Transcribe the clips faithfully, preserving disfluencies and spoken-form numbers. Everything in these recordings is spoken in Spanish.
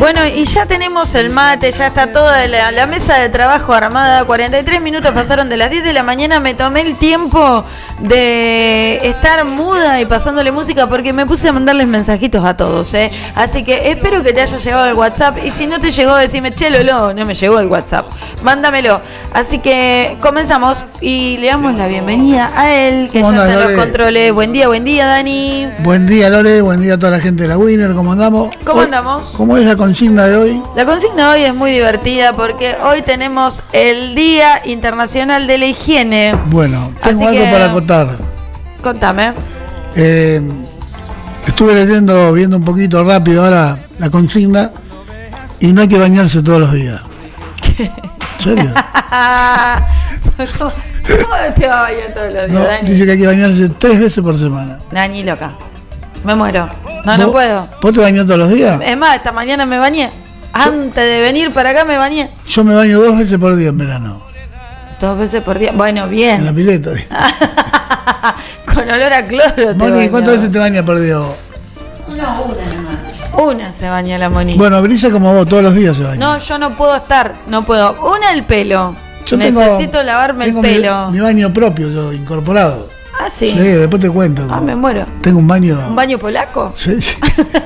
Bueno, y ya tenemos el mate, ya está toda la, la mesa de trabajo armada. cuarenta y tres minutos pasaron de las diez de la mañana. Me tomé el tiempo de estar muda y pasándole música porque me puse a mandarles mensajitos a todos, ¿eh? Así que espero que te haya llegado el WhatsApp. Y si no te llegó, decime, che, Lolo, no me llegó el WhatsApp. Mándamelo. Así que comenzamos y le damos la bienvenida a él, que ya está en los controles. Buen día, buen día, Dani. Buen día, Lore. Buen día a toda la gente de la Winner. ¿Cómo andamos? ¿Cómo hoy, andamos? ¿Cómo es la consigna de hoy? La consigna de hoy es muy divertida porque hoy tenemos el Día Internacional de la Higiene. Bueno, tengo Así algo que, para contar. Contame. Eh, estuve leyendo, viendo un poquito rápido ahora la consigna y no hay que bañarse todos los días. ¿Qué? ¿En serio? ¿Cómo, ¿Cómo te va a bañar todos los días, No, Dani? dice que hay que bañarse tres veces por semana. Dani, loca. Me muero. No, no puedo. ¿Vos te bañás todos los días? Es más, esta mañana me bañé. Antes de venir para acá me bañé. Yo me baño dos veces por día en verano. Dos veces por día. Bueno, En bien. la pileta. Con olor a cloro. Moni, ¿cuántas veces te bañas por día vos? No, una nomás. Una se baña la Moni. Bueno, Brisa como vos, todos los días se baña. No, yo no puedo estar. No puedo. Una, el pelo. Yo Necesito tengo, lavarme tengo el pelo. Mi, mi baño propio, yo, incorporado. Ah, sí. Sí, después te cuento. Ah, me muero. Tengo un baño. ¿Un baño polaco? Sí, sí.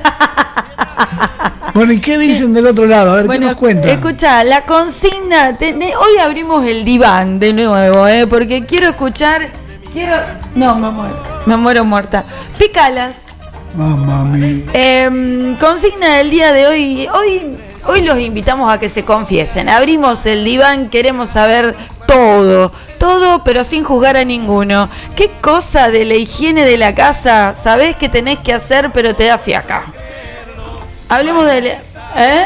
Bueno, ¿y qué dicen del otro lado? A ver, Bueno, ¿qué nos cuentan? escucha, la consigna, te- de- hoy abrimos el diván de nuevo, ¿eh? Porque quiero escuchar, quiero, no, me muero, me muero muerta. Picalas, Mamma mía. eh, consigna del día de hoy, hoy, hoy los invitamos a que se confiesen, abrimos el diván, queremos saber todo, todo, pero sin juzgar a ninguno. ¿Qué cosa de la higiene de la casa sabés que tenés que hacer pero te da fiaca? Hablemos de... ¿Eh?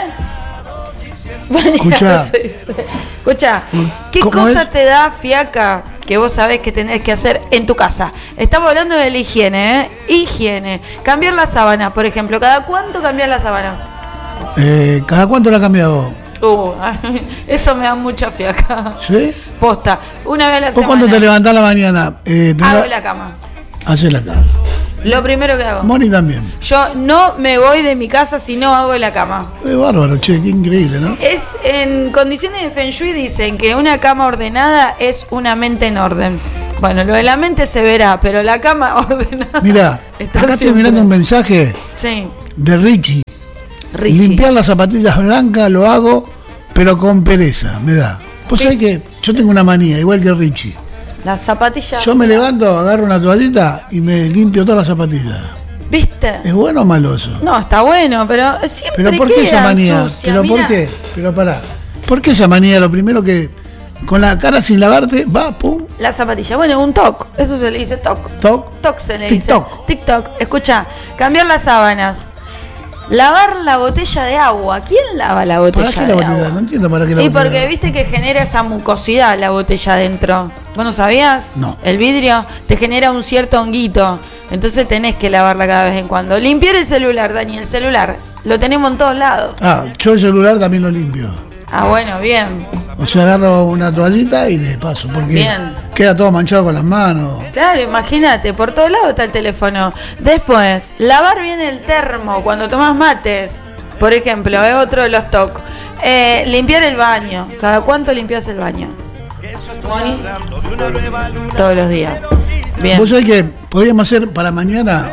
Escuchá. Escucha, ¿qué ¿Cómo cosa es? te da fiaca que vos sabés que tenés que hacer en tu casa? Estamos hablando de la higiene, ¿eh? Higiene. Cambiar las sábanas, por ejemplo. ¿Cada cuánto cambias las sábanas? Eh, ¿Cada cuánto la cambias vos? Uh, eso me da mucha fiaca. ¿Sí? Posta. Una vez a la ¿Vos semana. cuando te levantás a la mañana? Eh, tenés- Hago la cama. Hacés la cama. Lo primero que hago. Moni también. Yo no me voy de mi casa si no hago la cama. Es bárbaro, che, qué increíble, ¿no? Es en condiciones de Feng Shui dicen que una cama ordenada es una mente en orden. Bueno, lo de la mente se verá, pero la cama ordenada. Mirá, está acá estoy siempre. mirando un mensaje Sí, de Richie. Richie. Limpiar las zapatillas blancas lo hago, pero con pereza, me da. Vos Sí. sabés que yo tengo una manía, igual que Richie. Las zapatillas. Yo me levanto, agarro una toallita y me limpio todas las zapatillas. ¿Viste? ¿Es bueno o malo eso? No, está bueno, pero siempre ¿Pero por qué esa quedan manía? sucias, ¿Pero por mirá. qué? Pero pará. ¿Por qué esa manía? Lo primero que con la cara sin lavarte, va, pum, Las zapatillas. Bueno, un toc. Eso se le dice toc. toc. Toc se le TikTok. dice. TikTok. Escucha, cambiar las sábanas. Lavar la botella de agua. ¿Quién lava la botella ¿Para qué de la botella? agua? No entiendo para qué la Y botella. porque viste que genera esa mucosidad la botella adentro. ¿Vos no sabías? No. El vidrio te genera un cierto honguito. Entonces tenés que lavarla cada vez en cuando. Limpiar el celular, Dani. El celular lo tenemos en todos lados. Ah, yo el celular también lo limpio. Ah, bueno, bien. O sea, agarro una toallita y le paso, porque Bien. queda todo manchado con las manos. Claro, imagínate, por todos lados está el teléfono. Después, lavar bien el termo cuando tomas mates. Por ejemplo, es otro de los tocs. Eh, limpiar el baño. ¿Cada cuánto limpias el baño? Moni. Todos los días. Bien. Vos sabés que podríamos hacer para mañana.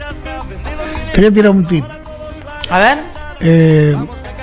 Te voy a tirar un tip. A ver. Eh,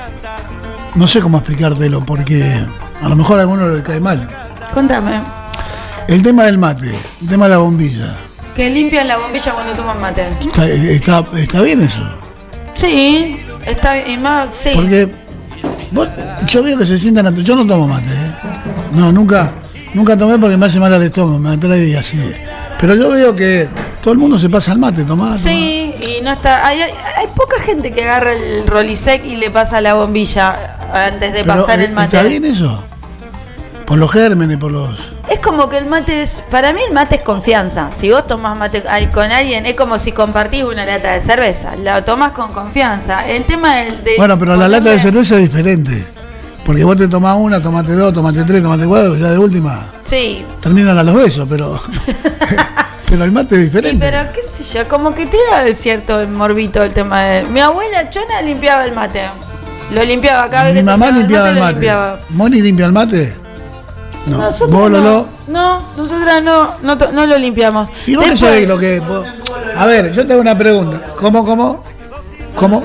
no sé cómo explicártelo, porque a lo mejor a alguno le cae mal. Contame. El tema del mate, el tema de la bombilla. Que limpian la bombilla cuando toman mate. ¿Está, está, está bien eso? Sí, está bien. Y más, sí. Porque vos, yo veo que se sientan a... Yo no tomo mate, ¿eh? No, nunca nunca tomé porque me hace mal al estómago, me atrae y así. Pero yo veo que todo el mundo se pasa al mate, tomá, tomá. Sí, y no está. Hay, hay, hay poca gente que agarra el Rolisec y le pasa la bombilla antes de Pero, pasar eh, el mate. ¿está bien eso? Por los gérmenes, por los... Es como que el mate es. Para mí, el mate es confianza. Si vos tomás mate con alguien, es como si compartís una lata de cerveza. La tomás con confianza. El tema del. De Bueno, pero la ponerle- lata de cerveza es diferente. Porque vos te tomás una, tomaste dos, tomaste tres, tomaste cuatro, ya de última Sí. terminan a los besos, pero... pero el mate es Sí, diferente. pero qué sé yo, como que te da cierto morbito el tema de. Mi abuela Chona limpiaba el mate. Lo limpiaba cada vez Mi que mamá te limpiaba el lo mate. limpiaba. ¿Moni limpia el mate? No. Nosotros ¿Vos, no, Lolo? no, nosotras no, no, to- no lo limpiamos. ¿Y vos qué Después- sabés lo que vos- A ver, yo tengo una pregunta. ¿Cómo, cómo? ¿Cómo?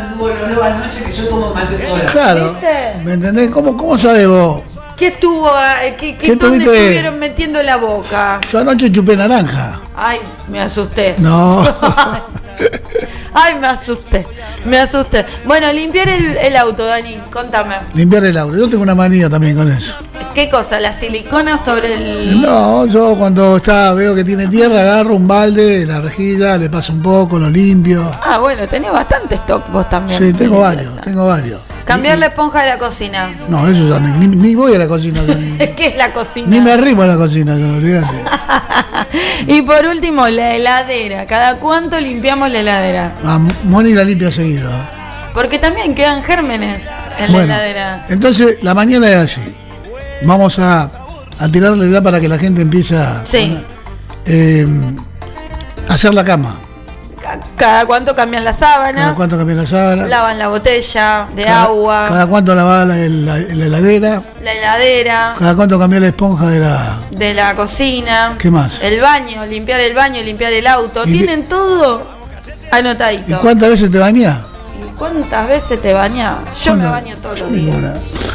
Claro. ¿Viste? ¿Me entendés? ¿Cómo, cómo sabés vos? ¿Qué estuvo? eh, ¿Qué, qué, ¿Qué dónde tuviste? estuvieron metiendo la boca? Yo anoche chupé naranja. Ay, me asusté. No. Ay, me asusté, me asusté. Bueno, limpiar el, el auto, Dani, contame. Limpiar el auto. Yo tengo una manía también con eso. ¿Qué cosa? ¿La silicona sobre el...? No, yo cuando está, veo que tiene tierra, agarro un balde, la rejilla, le paso un poco, lo limpio. Ah, bueno, tenés bastante stock vos también. Sí, tengo Me varios, interesa. tengo varios. Cambiar Y- la esponja de la cocina. No, eso ya ni, ni- ni voy a la cocina. Yo ni, ¿Qué es la cocina? ni me arrimo a la cocina, yo, olvídate. Y por último, la heladera. ¿Cada cuánto limpiamos la heladera? Ah, Moni la limpia seguido. Porque también quedan gérmenes en Bueno, la heladera. entonces la mañana es así. Vamos a, a tirarle ya para que la gente empiece a Sí. eh, hacer la cama. Ca- ¿Cada cuánto cambian las sábanas? Cada cuánto cambiar la sábana. Lavan la botella de cada, agua, Cada cuánto lavar la, la- la heladera. la heladera Cada cuánto cambiar la esponja de la. de la cocina. ¿Qué más? El baño, limpiar el baño, limpiar el auto. ¿Y Tienen todo anotadito. ¿Y cuántas veces te bañás? ¿Y cuántas veces te bañás? Yo me ¿Cuántas? baño todos Yo los días. ninguna.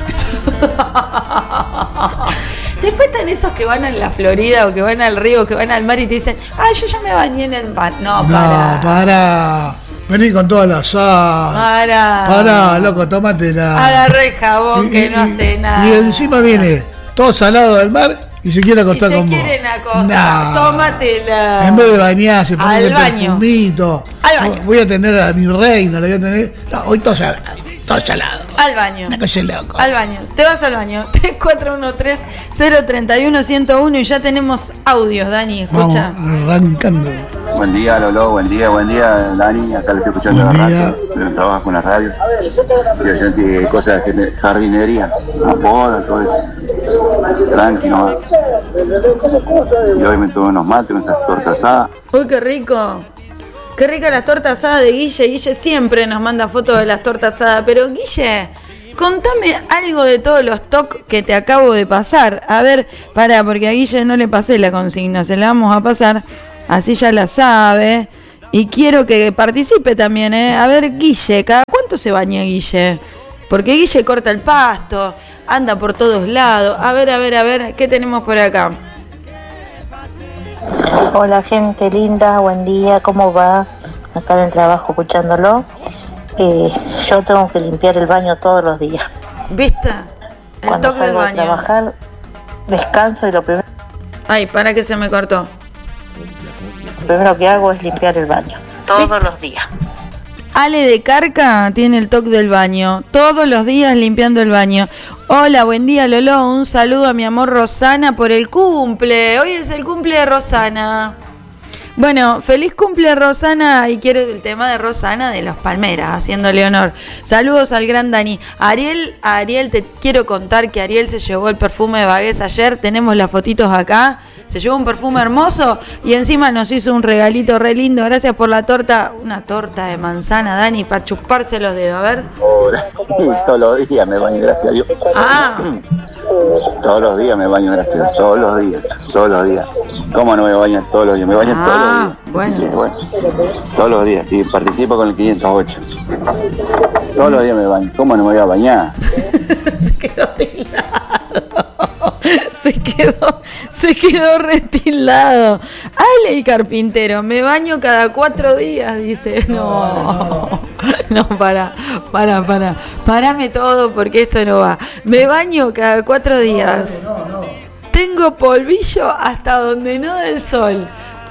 Después están esos que van a la Florida o que van al río, que van al mar y te dicen, ah, yo ya me bañé en el mar. No, No, para. para. Vení con toda la sal. Para. Pará, loco, tómatela. Agarré el jabón que no hace nada. Y encima viene todo salado del mar y se quiere Y acostar se con vos. quieren acostar. Nah. Tómatela. En vez de bañarse, ponerle Al baño. perfumito. Al baño. Voy a atender a mi reina, le voy a atender. No, hoy todo salado. Todo salado. Al baño. Una cosa loco. Al baño. Te vas al baño. tres cuatro uno tres cero tres uno uno cero uno y ya tenemos audios, Dani. Vamos, Escucha. arrancando. Buen día, Lolo, buen día, buen día, Dani. Acá le estoy escuchando Buen la día. radio, pero trabajo con la radio. Quiero sentir cosas de jardinería, la poda, todo eso. Tranqui nomás. Y hoy me tomé unos mates con esas tortas asadas. Uy, qué rico. Qué rica las tortas asadas de Guille. Guille siempre nos manda fotos de las tortas asadas. Pero Guille, contame algo de todos los tocs que te acabo de pasar. A ver, pará, porque a Guille no le pasé la consigna. Se la vamos a pasar. Así ya la sabe. Y quiero que participe también, ¿eh? A ver, Guille, ¿cada cuánto se baña Guille? Porque Guille corta el pasto, anda por todos lados. A ver, a ver, a ver, ¿qué tenemos por acá? Hola gente linda, buen día, ¿cómo va? Acá en el trabajo escuchándolo. Eh, yo tengo que limpiar el baño todos los días. ¿Viste? El Cuando toque del salgo a baño. trabajar, descanso y lo primero, Ay, para que se me cortó. lo primero que hago es limpiar el baño. Todos los días. Ale de Carca tiene el toque del baño. Todos los días limpiando el baño. Hola, buen día Lolo. Un saludo a mi amor Rosana por el cumple. Hoy es el cumple de Rosana. Bueno, feliz cumple Rosana. Y quiero el tema de Rosana de los Palmeras, haciéndole honor. Saludos al gran Dani. Ariel, Ariel, te quiero contar que Ariel se llevó el perfume de Bagués ayer. Tenemos las fotitos acá. Se llevó un perfume hermoso y encima nos hizo un regalito re lindo. Gracias por la torta. Una torta de manzana, Dani, para chuparse los dedos. A ver. Hola. Todos los días me baño, gracias a Dios. Ah, Todos los días me baño, gracias a Dios. Todos los días, todos los días. ¿Cómo no me baño todos los días? Me baño Ah, todos los días. bueno. Así que, bueno, todos los días. Y participo con el quinientos ocho. Todos los días me baño. ¿Cómo no me voy a bañar? se quedó tildado. Se quedó, se quedó retildado. Ale el carpintero, me baño cada cuatro días, dice. No, no, para, para, para. Parame todo porque esto no va. Me baño cada cuatro días. Tengo polvillo hasta donde no da el sol.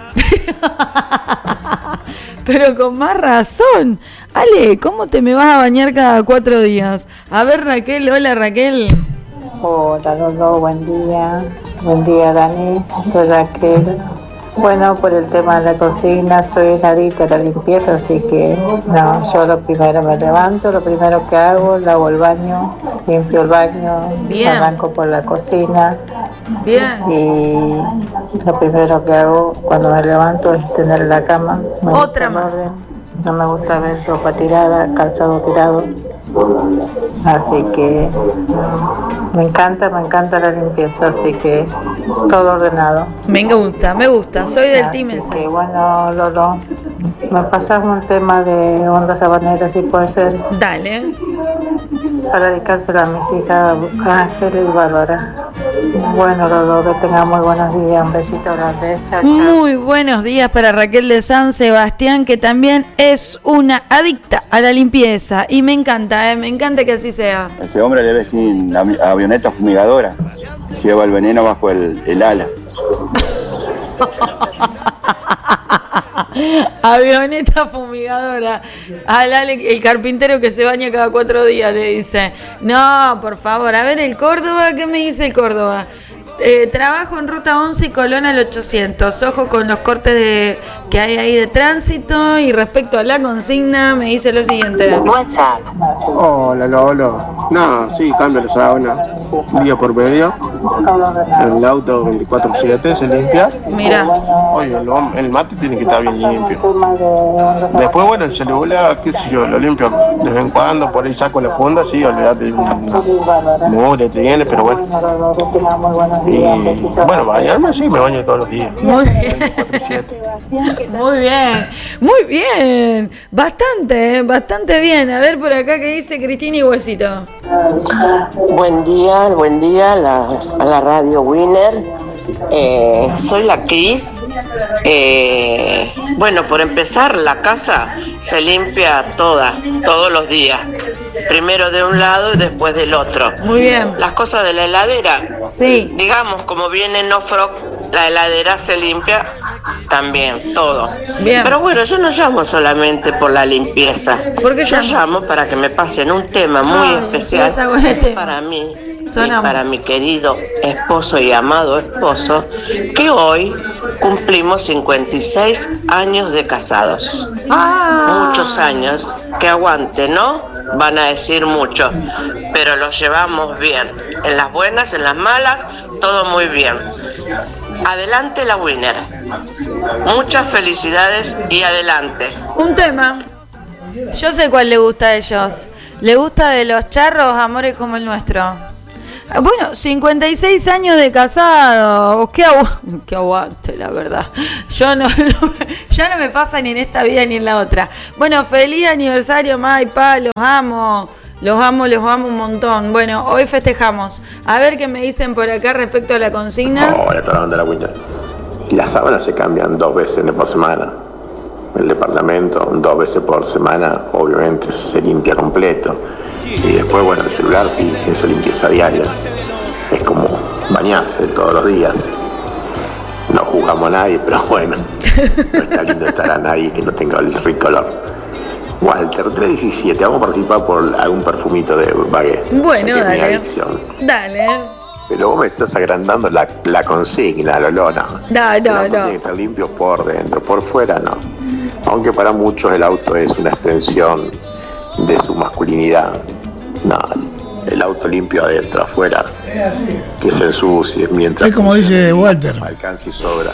Pero con más razón. Ale, ¿cómo te me vas a bañar cada cuatro días? A ver, Raquel, hola Raquel. Hola Lolo, buen día. Buen día Dani, soy Raquel. Bueno, por el tema de la cocina, soy nadita de la limpieza, así que no, yo lo primero me levanto, lo primero que hago, lavo el baño, limpio el baño, Bien. arranco por la cocina Bien. y lo primero que hago cuando me levanto es tener la cama. Me Otra gusta el más. orden, no me gusta ver ropa tirada, calzado tirado. Así que me encanta, me encanta la limpieza, así que todo ordenado. Me gusta, me gusta, soy del Así team ese. que bueno, Lolo, me pasas un tema de ondas habaneras, si puede ser, Dale. para dedicárselo a mis hijas Ángel y Bárbara. Bueno, Lolo, que tengan muy buenos días, un besito grande. Chao, chao. Muy buenos días para Raquel de San Sebastián, que también es una adicta a la limpieza. Y me encanta, ¿eh? Me encanta que así sea. Ese hombre le ve sin avioneta fumigadora. Lleva el veneno bajo el, el ala. Avioneta fumigadora. Al Ale, el carpintero que se baña cada cuatro días, le dice. No, por favor, a ver el Córdoba, ¿qué me dice el Córdoba? Eh, trabajo en ruta once y Colón al ochocientos. Ojo con los cortes de, que hay ahí de tránsito. Y respecto a la consigna, me dice lo siguiente. WhatsApp. Hola, Lolo. No, sí, cambio la sábana día por medio. El auto veinticuatro siete se limpia. Mira. Oye, el, el mate tiene que estar bien limpio. Después, bueno, el celular, qué sé yo, lo limpio de vez en cuando. Por ahí saco la funda, sí, olvídate, mugre tiene, pero bueno. Y bueno, bañarme sí, me baño todos los días. Muy bien. Muy bien, muy bien. Bastante, ¿eh? Bastante bien. A ver por acá qué dice Cristina y Huesito. Buen día, buen día a la, a la radio Winner. Eh, soy la Cris. Eh, bueno, por empezar, la casa se limpia toda, todos los días. Primero de un lado y después del otro. Muy bien. Las cosas de la heladera, sí. Digamos, como viene en Ofroc, la heladera se limpia también, todo. Bien. Pero bueno, yo no llamo solamente por la limpieza. ¿Por qué yo llamo? llamo para que me pasen un tema muy Ay, especial esa para mí. Sonamos. Y para mi querido esposo y amado esposo, que hoy cumplimos cincuenta y seis años de casados. Ah. Muchos años, que aguante, ¿no? Van a decir mucho, pero los llevamos bien. En las buenas, en las malas, todo muy bien. Adelante la Winner. Muchas felicidades y adelante. Un tema. Yo sé cuál le gusta a ellos. Le gusta de los charros, amores como el nuestro. Bueno, cincuenta y seis años de casado. Qué, agu- qué aguante, la verdad. Yo no, no, ya no me pasa ni en esta vida ni en la otra. Bueno, feliz aniversario, ma y pa, los amo. Los amo, los amo un montón. Bueno, hoy festejamos. A ver qué me dicen por acá respecto a la consigna. Hola, toda la banda de la Winter. Las sábanas se cambian dos veces por semana. El departamento, dos veces por semana, obviamente se limpia completo. Y después, bueno, el celular sí, eso limpieza diaria. Es como bañarse todos los días. No juzgamos a nadie, pero bueno, no está lindo estar a nadie que no tenga el rico olor. Walter, tres diecisiete, vamos a participar por algún perfumito de baguette. Bueno, o sea, que es mi dale. adicción. Dale. Pero vos me estás agrandando la, la consigna, Lolo, no. No, El no, auto no. tiene que estar limpio por dentro, por fuera no. Aunque para muchos el auto es una extensión de su masculinidad. No, el auto limpio adentro, afuera, que se ensucie mientras... Es como dice Walter. Alcance y sobra.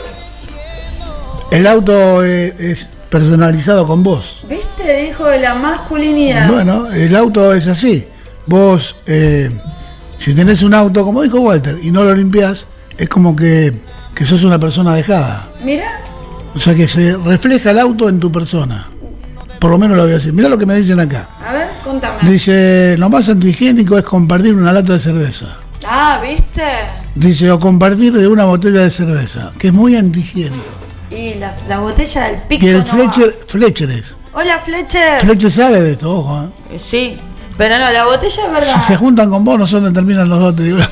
El auto es, es personalizado con vos. ¿Viste? Dijo de la masculinidad. Bueno, el auto es así. Vos, eh, si tenés un auto, como dijo Walter, y no lo limpiás, es como que, que sos una persona dejada. Mira. O sea que se refleja el auto en tu persona. Por lo menos lo voy a decir. Mirá lo que me dicen acá. A ver, contame. Dice, lo más antihigiénico es compartir una lata de cerveza. Ah, ¿viste? Dice, o compartir de una botella de cerveza, que es muy antihigiénico. Y la, la botella del pico. Que el no Fletcher, Fletcher es. va. Hola, Fletcher. Fletcher sabe de esto, ojo. ¿eh? Eh, Sí, pero no, la botella es verdad. Si se juntan con vos, no sé dónde terminan los dos, te digo.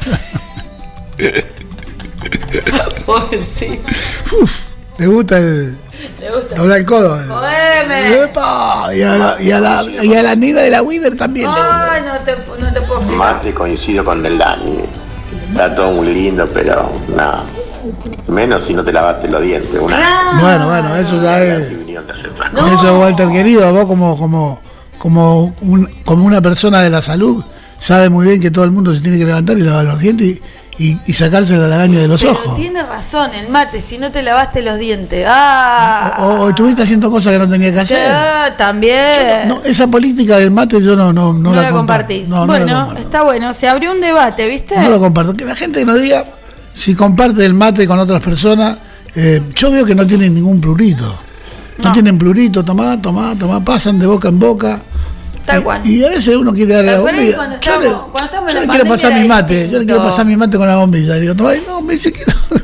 Pobre, sí. Uf, le gusta el... Le gusta. doblar el codo. Jodeme. ¡Epa! Y a la, y a la, y a la nena de la Winner también. le gusta. Ay, no te, no te puedo explicar. Más que coincido con el Dani. Está todo muy lindo, pero nada. Menos si no te lavaste los dientes. Una Ah, Bueno, bueno, eso ya es... opinión de hacer otras No. cosas. Eso, Walter, querido, vos como, como, como, un, como una persona de la salud, sabe muy bien que todo el mundo se tiene que levantar y lavar los dientes y, y, y sacarse la lagaña de los Pero ojos. tiene razón, el mate, si no te lavaste los dientes. Ah, O, o estuviste haciendo cosas que no tenía que hacer. ah, también. No, esa política del mate yo no, no, no, no la, la comparto. compartís. No, no bueno, la comparto. está bueno, se abrió un debate, ¿viste? No lo comparto. Que la gente nos diga si comparte el mate con otras personas. Eh, yo veo que no tienen ningún plurito. No, No. tienen plurito, tomá, tomá, tomá, pasan de boca en boca. Tal cual. Y a veces uno quiere darle la Pero por ahí bombilla. cuando Yo le, estábamos- cuando estábamos en yo la le quiero pandemia pasar mi era mate, yo le quiero distinto. pasar mi mate con la bombilla. Le digo, no, ay, no, me dice que no.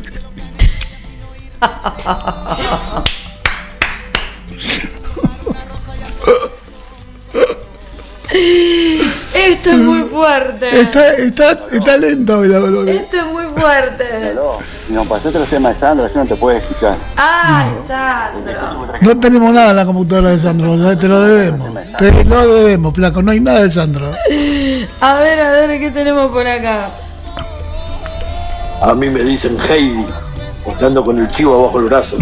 Esto es muy fuerte. Está, está, está lento hoy la Dolores. Esto es muy fuerte. Si nos pasaste los temas de Sandro, yo no te puedo escuchar. Ah, Sandro. No tenemos nada en la computadora de Sandro, ya te lo debemos. Te lo debemos, flaco, no hay nada de Sandro. A ver, a ver, ¿qué tenemos por acá? A mí me dicen Heidi, andando con el chivo abajo el brazo.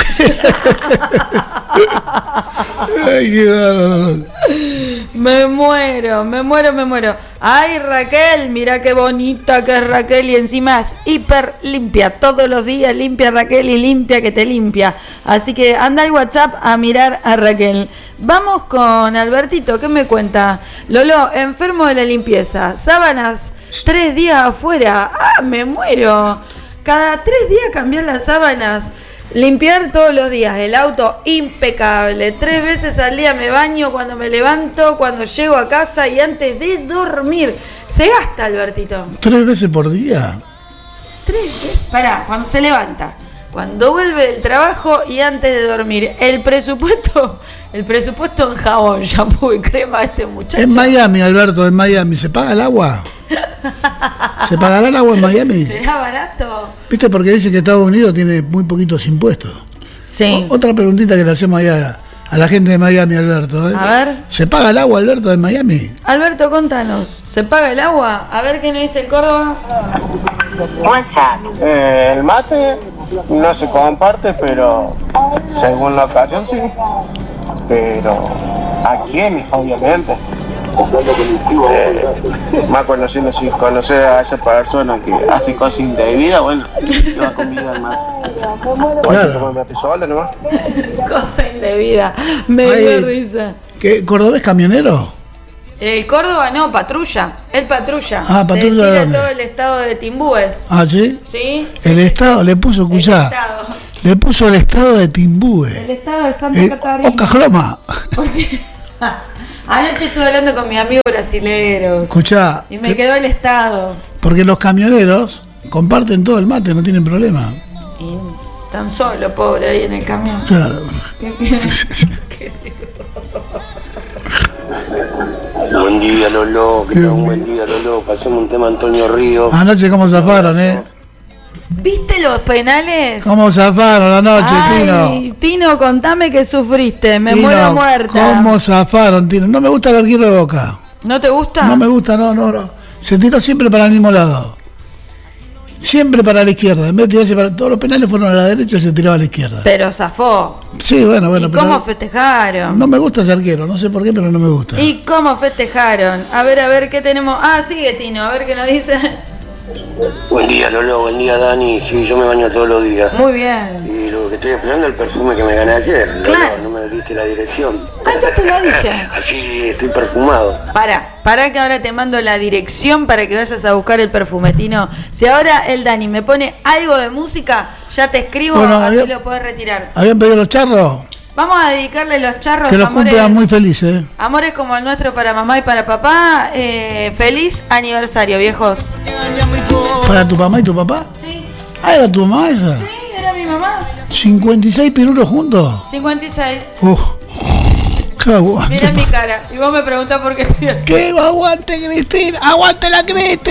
Ay, qué bárbaro. Me muero, me muero, me muero. Ay, Raquel, mira qué bonita que es Raquel y encima es hiper limpia. Todos los días limpia Raquel y limpia que te limpia. Así que anda al WhatsApp a mirar a Raquel. Vamos con Albertito, ¿qué me cuenta? Lolo, enfermo de la limpieza. Sábanas, tres días afuera. Ah, me muero. Cada tres días cambiar las sábanas. Limpiar todos los días, el auto impecable, tres veces al día me baño cuando me levanto, cuando llego a casa y antes de dormir. Se gasta, Albertito. ¿Tres veces por día? Tres veces, pará, cuando se levanta, cuando vuelve del trabajo y antes de dormir. El presupuesto, el presupuesto en jabón, shampoo y crema de este muchacho. En Miami, Alberto, en Miami, ¿se paga el agua? ¿Se pagará el agua en Miami? ¿Será barato? ¿Viste? Porque dice que Estados Unidos tiene muy poquitos impuestos. Sí. O- otra preguntita que le hacemos ahí a, a la gente de Miami, Alberto. ¿eh? A ver. ¿Se paga el agua, Alberto, en Miami? Alberto, contanos, ¿se paga el agua? A ver qué nos dice Córdoba. WhatsApp. Eh, el mate no se comparte, pero según la ocasión sí. Pero ¿a quién? Obviamente. Eh, más conociendo si conocer a esa persona que hace cosas indebidas, bueno, le va a convidar más. Claro. Como mate sola nomás. Cosa indebida. Me Ay, dio risa. ¿Qué, ¿Cordobés camionero? El Córdoba no, patrulla. Él patrulla. Ah, patrulla Le de tira dónde? todo el estado de Timbúes. Ah, ¿sí? ¿Sí? El Estado le puso, El escuchá, estado. le puso el Estado de Timbúe. El estado de Santa Eh, Catarina. Ocajloma. Porque anoche estuve hablando con mi amigo brasilero. Escuchá, Y me te- quedó el estado. porque los camioneros comparten todo el mate, no tienen problema. Y tan solo, pobre, ahí en el camión. Claro. ¿Qué- qué- qué- Buen día, Lolo, que tenga un buen día, Lolo. Pasemos un tema Antonio Ríos. Anoche cómo zafaron, ¿eh? ¿Viste los penales? ¿Cómo zafaron anoche, Ay, Tino? Tino, contame que sufriste. Me Tino, muero muerta. ¿cómo zafaron, Tino? No me gusta el arquero de Boca. ¿No te gusta? No me gusta, no, no, no. Se tiró siempre para el mismo lado. Siempre para la izquierda. En vez de tirarse para... Todos los penales fueron a la derecha y se tiraba a la izquierda. Pero zafó. Sí, bueno, bueno. ¿Y pero cómo festejaron? no me gusta ese arquero. No sé por qué, pero no me gusta. ¿Y cómo festejaron? A ver, a ver, ¿qué tenemos? Ah, sigue Tino, a ver qué nos dice. Buen día, Lolo, buen día, Dani. Sí, yo me baño todos los días. Muy bien. Y lo que estoy esperando es el perfume que me gané ayer. Lolo, Claro. no me diste la dirección. Antes te lo dije. Así estoy perfumado. Para, para que ahora te mando la dirección para que vayas a buscar el perfume, Tino. Si ahora el Dani me pone algo de música, ya te escribo, Bueno, así había- lo puedes retirar. ¿Habían pedido los charros? Vamos a dedicarle los charros, Que los amores, cumplan muy felices. ¿eh? amores como el nuestro para mamá y para papá. Eh, feliz aniversario, viejos. ¿Para tu mamá y tu papá? Sí, Ah, ¿era tu mamá esa? sí, era mi mamá. ¿cincuenta y seis pirulos juntos? cincuenta y seis. Uf. ¡Qué aguante! Mira mi cara. Y vos me preguntás por qué estoy así. ¡Que aguante, Cristina! ¡Aguante la Cristi!